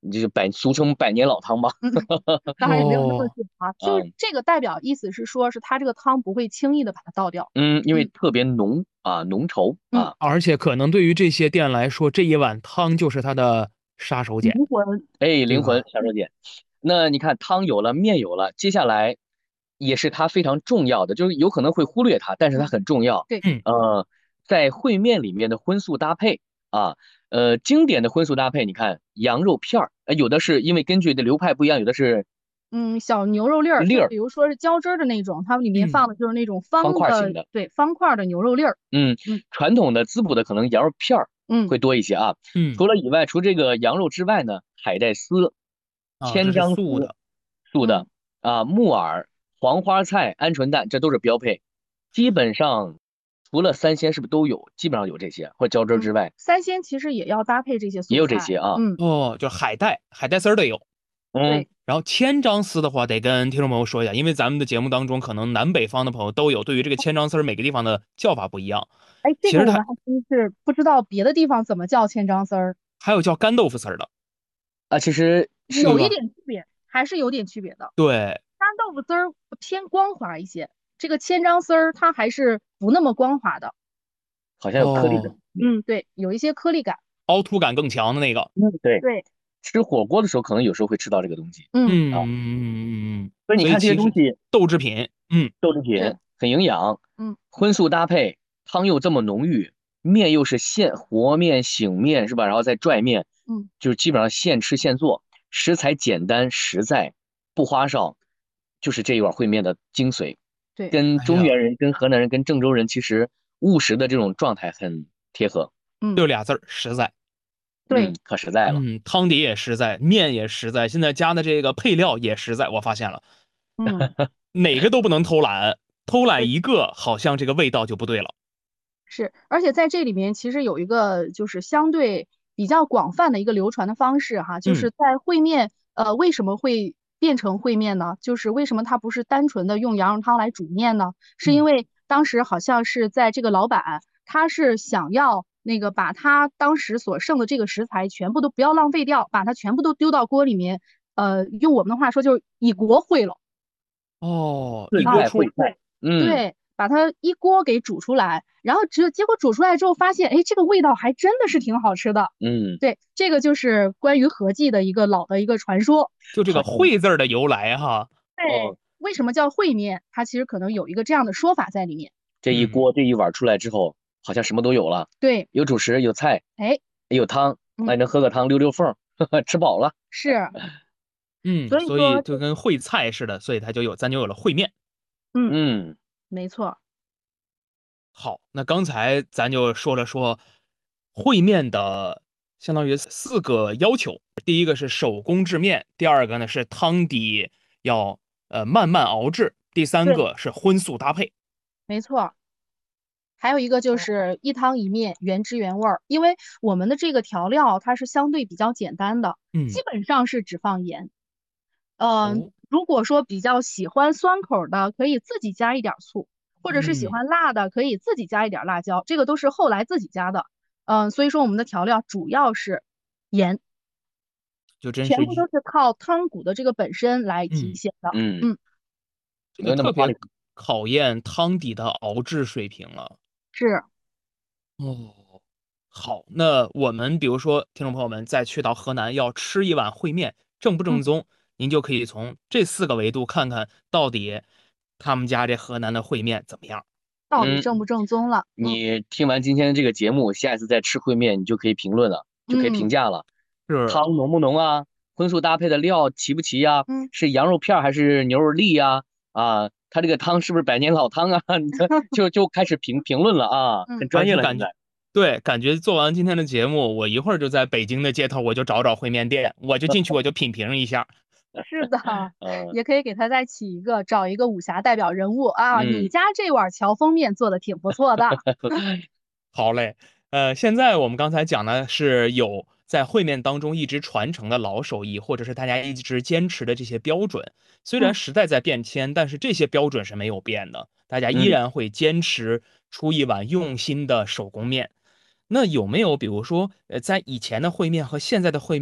就是俗称百年老汤吧。 当然也没有那么哦， 久啊，就是嗯这个代表意思是说，是它这个汤不会轻易的把它倒掉。 嗯，因为嗯特别浓啊，浓稠嗯， 啊。 而且可能对于这些店来说，这一碗汤就是它的杀手锏， 灵魂。 哎，灵魂对吧？ 小说姐，那你看汤有了，面有了，接下来也是它非常重要的，就是有可能会忽略它，但是它嗯， 很重要。 对。 嗯， 在烩面里面的荤素搭配啊，经典的荤素搭配，你看羊肉片儿，有的是因为根据的流派不一样，有的是嗯，小牛肉粒儿， 粒儿， 就比如说是浇汁儿的那种，它里面嗯， 放的就是那种方方的， 块型的。 对，方块儿的牛肉粒儿。 嗯， 嗯传统的滋补的可能羊肉片儿嗯会多一些啊。 嗯， 除这个羊肉之外呢，海带丝、 啊，这千是张丝、 素的。 素的嗯， 啊、木耳、黄花菜、鹌鹑蛋，这都是标配。基本上除了三鲜是不是都有？基本上有这些，或者浇汁儿之外三鲜其实也要搭配这些也有这素菜。 些啊。 嗯， 哦，就是海带丝儿的有。 嗯， 对。 然后千张丝的话，得跟听众朋友说一下，因为咱们的节目当中，可能南北方的朋友都有，对于这个千张丝儿每个地方的叫法不一样。 哎，这其实它个我们还真是不知道别的地方怎么叫千张丝儿， 还有叫干豆腐丝儿的， 其实有一对吧？ 点区别，还是有点区别的。 对， 干豆腐丝儿偏光滑一些，这个千张丝儿它还是不那么光滑的。 好像有颗粒感。 哦， 嗯，对，有一些颗粒感。 凹凸感更强的那个。 嗯，对， 对。 吃火锅的时候可能有时候会吃到这个东西嗯， 啊。所以你看这些所以其实东西， 豆制品， 豆制品是。 很营养， 嗯， 荤素搭配，汤又这么浓郁，面又是和面、醒面是吧？然后再拽面， 嗯， 就是基本上现吃现做，食材简单实在，不花哨，就是这一碗烩面的精髓。 对。 跟哎呀， 中原人、跟河南人、跟郑州人其实务实的这种状态很贴合。 嗯， 就俩字儿，实在。 嗯， 对。 可实在了。 嗯，汤底也实在，面也实在，现在加的这个配料也实在，我发现了， 嗯， 哪个都不能偷懒，偷懒对。 一个，好像这个味道就不对了。 是，而且在这里面其实有一个就是相对比较广泛的一个流传的方式哈，就嗯是在烩面，为什么会变成烩面呢？就是为什么它不是单纯的用羊肉汤来煮面呢？是因嗯， 为当时好像是在这个老板他是想要那个把他当时所剩的这个食材全部都不要浪费掉，把它全部都丢到锅里面，用我们的话说就是一锅烩了。 哦， 四一锅出。 菜烩菜。嗯对，把它一锅给煮出来，然后结果煮出来之后发现，哎，这个味道还真的是挺好吃的。 嗯， 对，这个就是关于合记的一个老的一个传说。 就这个好像 “烩”字儿的由来哈。 哦， 对，为什么叫烩面？它其实可能有一个这样的说法在里面。 这一嗯锅这一碗出来之后，好像什么都有了， 对。 有主食，有菜， 哎。 有汤， 嗯， 还能喝个汤溜溜缝儿，吃饱了。 是。 嗯，所以所以说， 就跟烩菜似的，所以咱就有了烩面。 嗯， 嗯没错。 好，那刚才咱就说了说烩面的相当于四个要求，第一个是手工制面，第二个呢是汤底要慢慢熬制，第三对， 个是荤素搭配。 没错。还有一个就是一汤一面，原汁原味儿。因为我们的这个调料它是相对比较简单的，基嗯， 本上是只放盐。 哦， 如果说比较喜欢酸口的，可以自己加一点醋，或者是喜嗯， 欢辣的，可以自己加一点辣椒，这个都是后来自己加的。所以说我们的调料主要是盐， 就真是一， 全部都是靠汤骨的这个本身来体嗯， 现的。 嗯， 嗯， 这没个特别有那么花里。 考验汤底的熬制水平了。 是。 哦，好，那我们比如说，听众朋友们再去到河南要吃一碗烩面，正不嗯， 正宗，您就可以从这四个维度看看到底他们家这河南的烩面怎么样。 到底嗯， 正不正宗了？嗯你听完今天的这个节目，下一次再吃烩面，你就可以评论了，就可以评嗯价了。 是， 汤浓不浓啊？荤素搭配的料齐不齐呀？ 嗯。 是羊肉片儿还是牛肉粒呀？它这个汤是不是百年老汤啊？你这就开始评论了啊， 嗯， 很专业了。 而且感觉， 现在对，感觉做完今天的节目，我一会儿就在北京的街头，我就找找烩面店，我就进去，我就品评一下。 是的。 呃也可以给他再起一个，找一个武侠代表人物啊。你嗯家这碗乔峰面做的挺不错的。 好嘞，现在我们刚才讲的是有在烩面当中一直传承的老手艺，或者是大家一直坚持的这些标准。虽然嗯时代在变迁，但是这些标准是没有变的，大家依嗯。 然会坚持出一碗用心的手工面。那有没有比如说，在以前的烩面和现在的烩面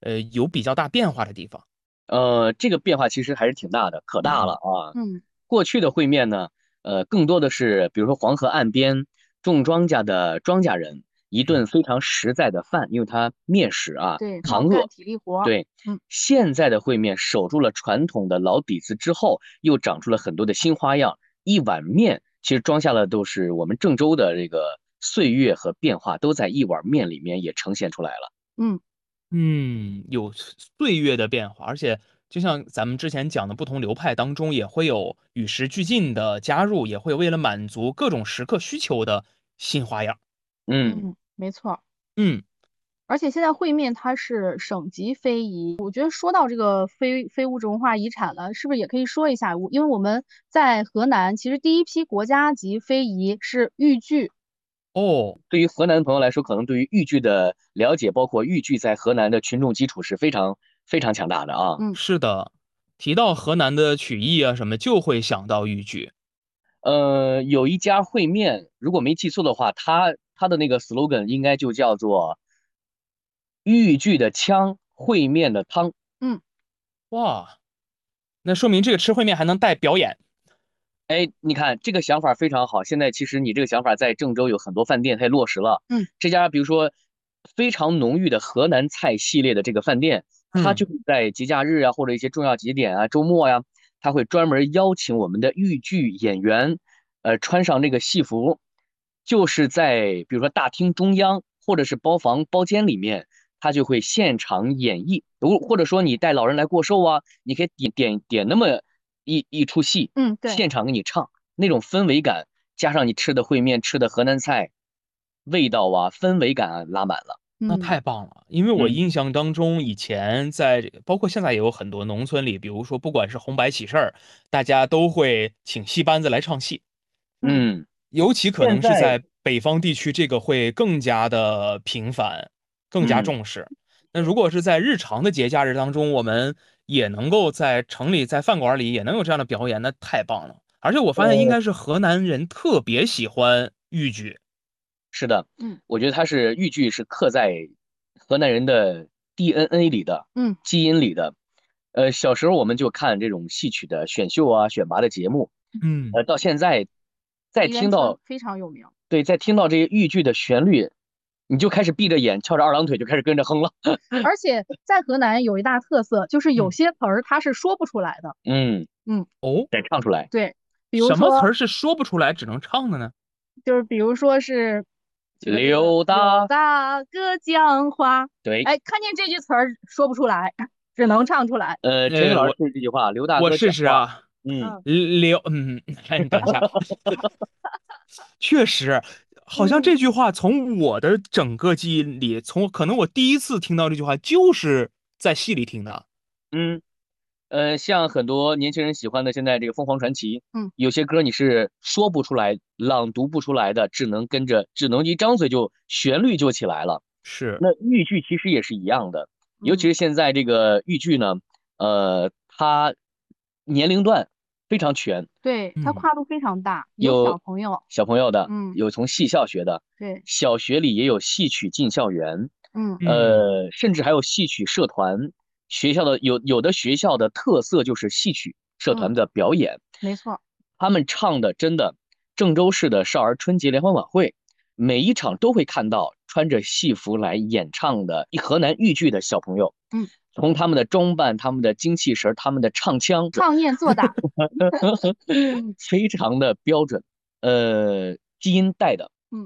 有比较大变化的地方？ 这个变化其实还是挺大的，可大了啊。 嗯， 过去的会面呢，更多的是比如说黄河岸边种庄稼的庄稼人一顿非常实在的饭，因为他面食啊， 对， 扛饿。 干体力活。 对， 嗯， 现在的烩面守住了传统的老底子之后，又长出了很多的新花样。一碗面其实装下了都是我们郑州的这个岁月和变化，都在一碗面里面也呈现出来了。 嗯， 有岁月的变化，而且就像咱们之前讲的，不同流派当中也会有与时俱进的加入，也会为了满足各种时刻需求的新花样。 嗯。 嗯，没错。 嗯， 而且现在烩面它是省级非遗，我觉得说到这个非物质文化遗产了，是不是也可以说一下？因为我们在河南，其实第一批国家级非遗是豫剧。 哦， 对于河南的朋友来说，可能对于豫剧的了解，包括豫剧在河南的群众基础是非常非常强大的啊。 嗯， 是的，提到河南的曲艺啊什么，就会想到豫剧。 有一家烩面，如果没记错的话，它的那个 slogan 应该就叫做豫剧的腔，烩面的汤。 嗯， 哇，那说明这个吃烩面还能带表演。 哎，你看这个想法非常好。现在其实你这个想法在郑州有很多饭店它也落实了。 嗯， 这家比如说非常浓郁的河南菜系列的这个饭店，它就会在节假日啊或者一些重要节点啊、周末呀，它会专门邀请我们的豫剧演员，穿上这个戏服，就是在比如说大厅中央或者是包房包间里面，他就会现场演绎。或者说你带老人来过寿啊，你可以点那么一出戏， 嗯，对。 现场给你唱，那种氛围感，加上你吃的烩面、吃的河南菜，味道啊、氛围感啊拉满了。 那嗯， 太棒了，因为我嗯印象当中，以前包括现在也有很多农村里，比如说不管是红白喜事儿，大家都会请戏班子来唱戏。 嗯， 嗯， 尤其可现在能是在北方地区，这个会更加的频繁，更加嗯重视。那如果是在日常的节假日当中，我们也能够在城里、在饭馆里也能有这样的表演，那太棒了。而且我发现应该是河南人特别喜欢豫剧。 是的， 嗯， 我觉得它是豫剧是刻在河南人的 DNA 里的， 嗯， 基因里的。小时候我们就看这种戏曲的选秀啊、选拔的节目， 嗯， 到现在再梨园听到， 春非常有名。 对，再听到这些豫剧的旋律，你就开始闭着眼，翘着二郎腿就开始跟着哼了。 而且在河南有一大特色，就是有嗯， 些词儿它是说不出来的。 嗯， 嗯， 哦， 得唱出来。 对，比如什么词说儿是说不出来只能唱的呢？ 就是比如说是这个刘大， 刘大哥讲话， 对， 哎，看见这句词儿说不出来，只能唱出来。 陈云老师我是这句话，刘大我试哥讲话。 试啊。 嗯， 嗯哎，你等一下，确实，好像嗯， 这句话从我的整个记忆里，可能我第一次听到这句话就是在戏里听的。 嗯，像很多年轻人喜欢的现在这个凤凰传奇， 嗯， 有些歌你是说不出来、朗读不出来的，只能一张嘴就旋律就起来了。 是， 那豫剧其实也是一样的，尤其嗯， 是现在这个豫剧呢，它年龄段非常全， 对，它嗯跨度非常大，有小有朋友。 小朋友的， 嗯， 有从戏校学的， 对。 小学里也有戏曲进校园， 嗯， 嗯甚至还有戏曲社团。学校的有的学校的特色就是戏曲社团嗯， 的表演， 没错。 他们唱的真的，郑州市的少儿春节联欢晚会，每一场都会看到穿着戏服来演唱的河南豫剧的小朋友。 嗯， 从他们的装扮、他们的精气神儿、他们的唱腔， 唱念做打。 非常的标准，基因带的。 嗯，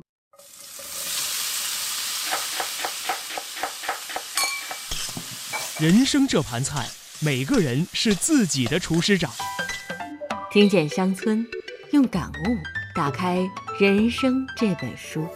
人生这盘菜，每个人是自己的厨师长。 听见乡村，用感悟打开人生这本书。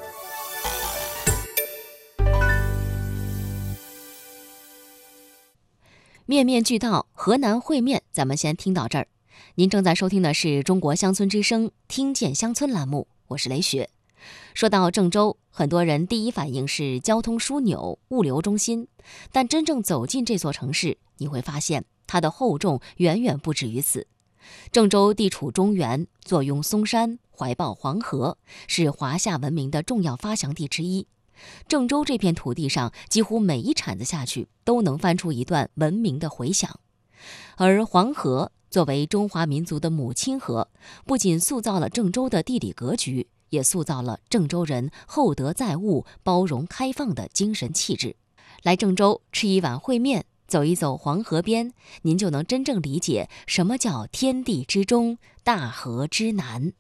面面俱到，河南烩面，咱们先听到这儿。您正在收听的是中国乡村之声听见乡村栏目，我是雷雪。说到郑州，很多人第一反应是交通枢纽、物流中心，但真正走进这座城市，你会发现它的厚重远远不止于此。郑州地处中原，坐拥嵩山，怀抱黄河，是华夏文明的重要发祥地之一。 郑州这片土地上几乎每一铲子下去都能翻出一段文明的回响。而黄河作为中华民族的母亲河，不仅塑造了郑州的地理格局，也塑造了郑州人厚德载物、包容开放的精神气质。来郑州吃一碗烩面，走一走黄河边，您就能真正理解什么叫天地之中，大河之南。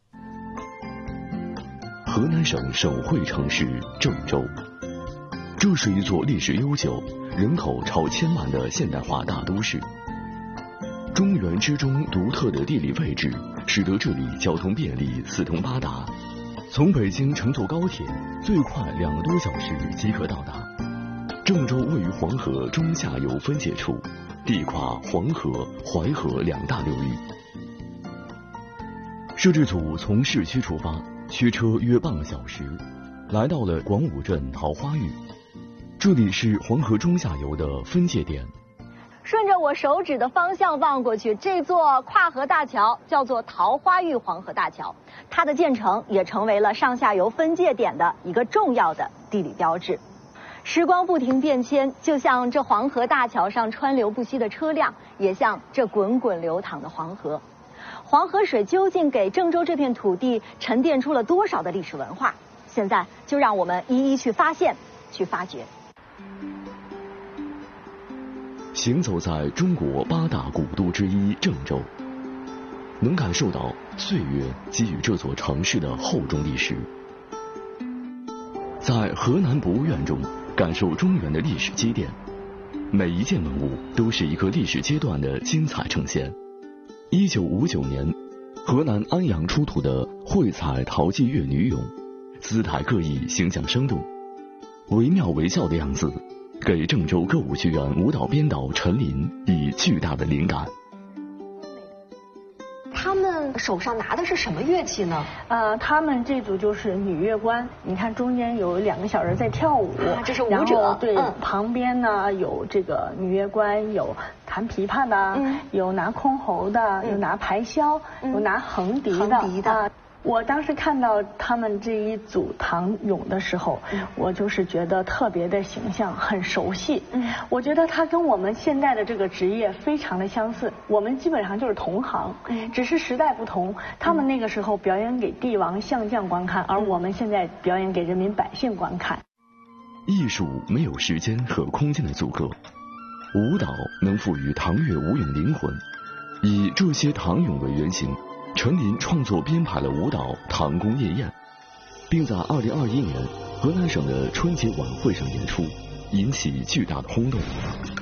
河南省省会城市郑州，这是一座历史悠久、人口超1000万的现代化大都市。中原之中独特的地理位置，使得这里交通便利、四通八达。从北京乘坐高铁，最快2个多小时即可到达。郑州位于黄河中下游分界处，地跨黄河、淮河2大流域。摄制组从市区出发，驱车约半个小时，来到了广武镇桃花峪。这里是黄河中下游的分界点。 顺着我手指的方向望过去，这座跨河大桥叫做桃花峪黄河大桥，它的建成也成为了上下游分界点的一个重要的地理标志。时光不停变迁，就像这黄河大桥上川流不息的车辆，也像这滚滚流淌的黄河。黄河水究竟给郑州这片土地沉淀出了多少的历史文化？现在就让我们一一去发现、去发掘。 行走在中国8大古都之一郑州，能感受到岁月给予这座城市的厚重历史。在河南博物院中感受中原的历史积淀，每一件文物都是一个历史阶段的精彩呈现。1959年，河南安阳出土的绘彩陶伎乐女俑，姿态各异，形象生动，惟妙惟肖的样子，给郑州歌舞剧院舞蹈编导陈琳以巨大的灵感。 他们手上拿的是什么乐器呢？ 他们这组就是女乐官，你看中间有2个小人在跳舞， 这是舞者。 然后对，旁边呢有这个女乐官，有弹琵琶的，有拿箜篌的，有拿排箫，有拿横笛的。我当时看到他们这一组唐俑的时候，我就是觉得特别的形象，很熟悉。我觉得他跟我们现在的这个职业非常的相似，我们基本上就是同行，只是时代不同。他们那个时候表演给帝王相将观看，而我们现在表演给人民百姓观看。 艺术没有时间和空间的阻隔，舞蹈能赋予唐乐舞俑灵魂。以这些唐俑为原型，陈琳创作编排了舞蹈《唐宫夜宴》，并在2021年河南省的春节晚会上演出，引起巨大的轰动。